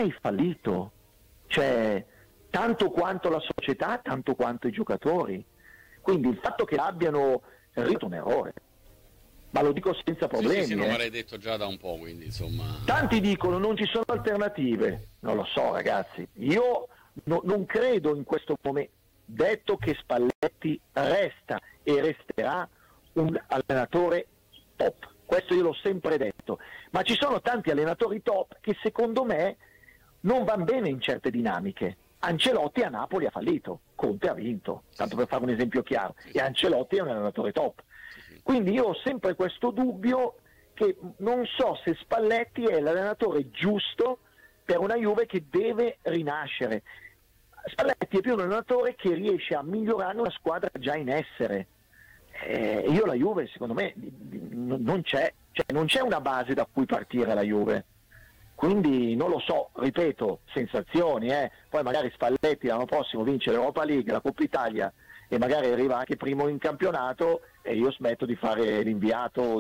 hai fallito, cioè tanto quanto la società, tanto quanto i giocatori. Quindi il fatto che abbiano realizzato un errore, ma lo dico senza problemi. Sì, non me l'hai detto già da un po', quindi insomma. Tanti dicono non ci sono alternative, non lo so ragazzi, io non credo in questo momento, detto che Spalletti resta e resterà un allenatore top, questo io l'ho sempre detto, ma ci sono tanti allenatori top che secondo me non vanno bene in certe dinamiche. Ancelotti a Napoli ha fallito, Conte ha vinto, tanto per fare un esempio chiaro, e Ancelotti è un allenatore top. Quindi io ho sempre questo dubbio che non so se Spalletti è l'allenatore giusto per una Juve che deve rinascere. Spalletti è più un allenatore che riesce a migliorare una squadra già in essere. Io la Juve secondo me non c'è una base da cui partire la Juve. Quindi non lo so, ripeto, sensazioni, poi magari Spalletti l'anno prossimo vince l'Europa League, la Coppa Italia e magari arriva anche primo in campionato e io smetto di fare l'inviato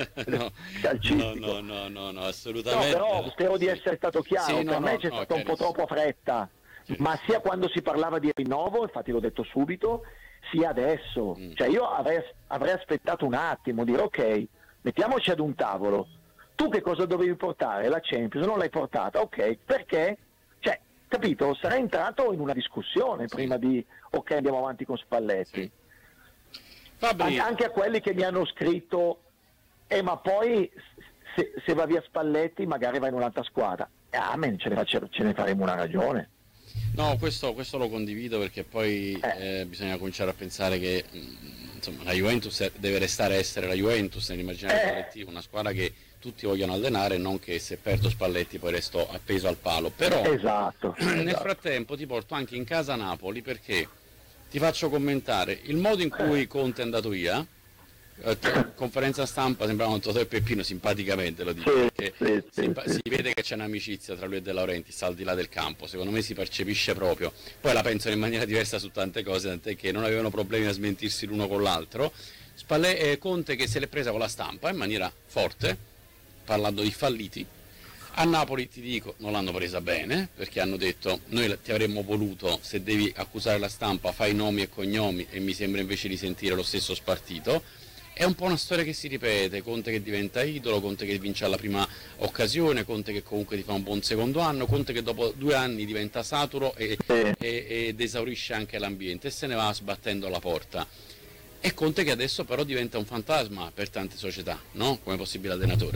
calcistico. No, assolutamente. No, però spero di essere stato chiaro, Sì, per me c'è stato un po' troppo fretta, ma sia quando si parlava di rinnovo, infatti l'ho detto subito, sia adesso. Cioè io avrei aspettato un attimo, dire ok, mettiamoci ad un tavolo. Tu che cosa dovevi portare? La Champions, non l'hai portata, ok, perché? Cioè, capito? Sarei entrato in una discussione prima di, ok, andiamo avanti con Spalletti. Anche a quelli che mi hanno scritto, ma poi se va via Spalletti magari va in un'altra squadra. Amen, ce ne faremo una ragione. No, questo lo condivido perché poi bisogna cominciare a pensare che insomma, la Juventus deve restare a essere la Juventus nell'immaginario collettivo, una squadra che tutti vogliono allenare, non che se perdo Spalletti poi resto appeso al palo. Però esatto. Nel frattempo ti porto anche in casa Napoli perché ti faccio commentare il modo in cui Conte è andato via. Conferenza stampa sembrava un Totò e Peppino, simpaticamente lo dico, perché si vede che c'è un'amicizia tra lui e De Laurentiis al di là del campo, secondo me si percepisce proprio, poi la pensano in maniera diversa su tante cose, tant'è che non avevano problemi a smentirsi l'uno con l'altro. Conte che se l'è presa con la stampa in maniera forte, parlando di falliti. A Napoli ti dico non l'hanno presa bene perché hanno detto noi ti avremmo voluto, se devi accusare la stampa fai nomi e cognomi, e mi sembra invece di sentire lo stesso spartito. È un po' una storia che si ripete, Conte che diventa idolo, Conte che vince alla prima occasione, Conte che comunque ti fa un buon secondo anno, Conte che dopo 2 anni diventa saturo ed esaurisce anche l'ambiente e se ne va sbattendo la porta. E Conte che adesso però diventa un fantasma per tante società, no? Come possibile allenatore.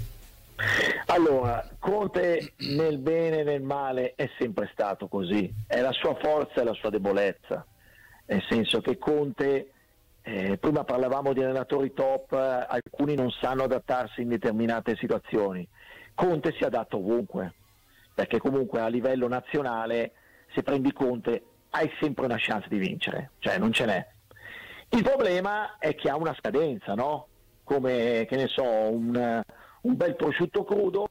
Allora, Conte nel bene e nel male è sempre stato così, è la sua forza e la sua debolezza, nel senso che Conte... prima parlavamo di allenatori top, alcuni non sanno adattarsi in determinate situazioni. Conte si adatta ovunque, perché comunque a livello nazionale, se prendi Conte, hai sempre una chance di vincere, cioè non ce n'è. Il problema è che ha una scadenza, no? Come, che ne so, un bel prosciutto crudo,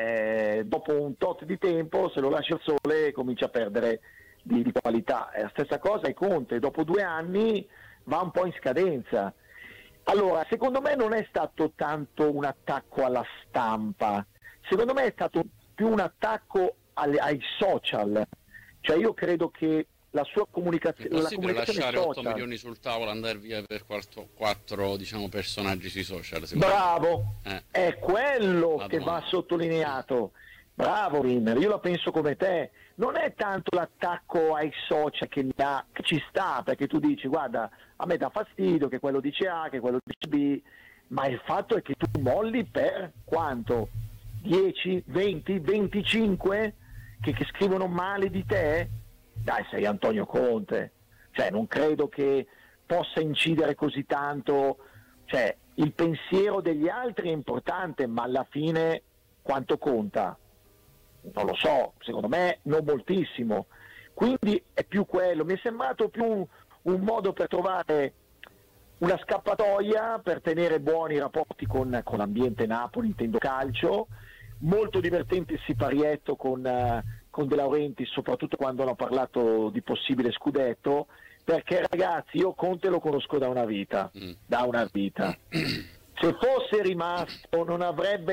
dopo un tot di tempo, se lo lasci al sole, comincia a perdere di qualità. La stessa cosa è Conte, dopo 2 anni va un po' in scadenza. Allora, secondo me non è stato tanto un attacco alla stampa, secondo me è stato più un attacco ai social. Cioè io credo che la sua comunicazione... È possibile lasciare 8 social, milioni sul tavolo e andare via per 4 diciamo, personaggi sui social? Bravo, è quello che va sottolineato. Bravo Rinner, io la penso come te. Non è tanto l'attacco ai social che ci sta, perché tu dici guarda, a me dà fastidio che quello dice A, che quello dice B, ma il fatto è che tu molli per quanto? 10, 20, 25 che scrivono male di te? Dai, sei Antonio Conte, cioè non credo che possa incidere così tanto, cioè il pensiero degli altri è importante, ma alla fine quanto conta? Non lo so, secondo me non moltissimo, quindi è più quello, mi è sembrato più un modo per trovare una scappatoia per tenere buoni rapporti con l'ambiente Napoli, intendo calcio, molto divertente il siparietto con De Laurentiis, soprattutto quando hanno parlato di possibile scudetto, perché ragazzi io Conte lo conosco da una vita, se fosse rimasto non avrebbe